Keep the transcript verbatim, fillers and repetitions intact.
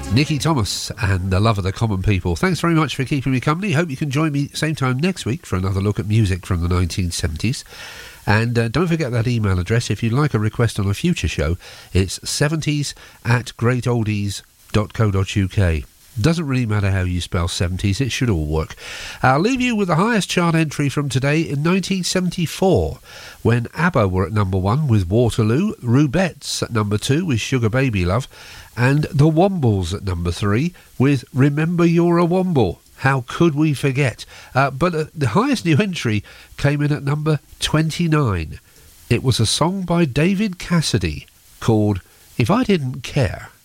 Nicky Thomas and The Love of the Common People. Thanks very much for keeping me company. Hope you can join me same time next week for another look at music from the nineteen seventies. And uh, don't forget that email address. If you'd like a request on a future show, it's seventies at great oldies dot co dot uk. Doesn't really matter how you spell seventies, it should all work. I'll leave you with the highest chart entry from today in nineteen seventy-four, when ABBA were at number one with Waterloo, Rubettes at number two with Sugar Baby Love, and the Wombles at number three with Remember You're a Womble. How could we forget? Uh, but uh, the highest new entry came in at number twenty-nine. It was a song by David Cassidy called If I Didn't Care.